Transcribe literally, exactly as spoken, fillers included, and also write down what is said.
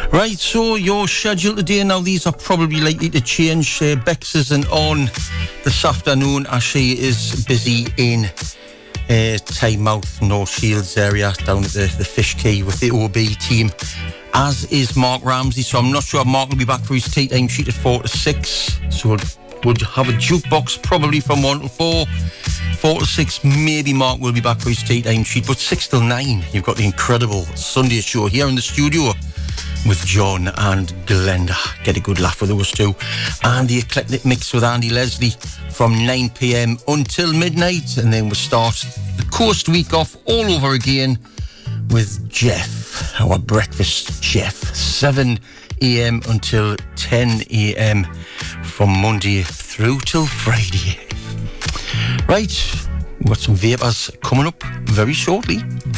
Right, so your schedule today, now these are probably likely to change. Uh, Bex isn't on this afternoon as she is busy in uh, Tynemouth, North Shields area down at the, the Fish Quay with the O B team, as is Mark Ramsey. So I'm not sure Mark will be back for his tea time sheet at four to six. So we'll, we'll have a jukebox probably from one to four. Four to six, maybe Mark will be back for his tea time sheet. But six till nine, you've got the incredible Sunday show here in the studio with John and Glenda. Get a good laugh with those two. And the Eclectic Mix with Andy Leslie from nine p.m. until midnight. And then we'll start the Coast Week off all over again with Jeff, our breakfast chef. seven a.m. until ten a.m. from Monday through till Friday. Right, we've got some vapors coming up very shortly.